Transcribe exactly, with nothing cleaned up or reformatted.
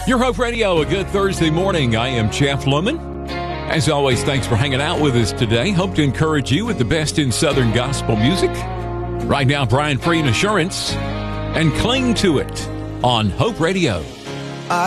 Your Hope Radio, a good Thursday morning. I am Jeff Lemon. As always, thanks for hanging out with us today. Hope to encourage you with the best in Southern gospel music. Right now, Brian Free and Assurance, and Cling to It on Hope Radio.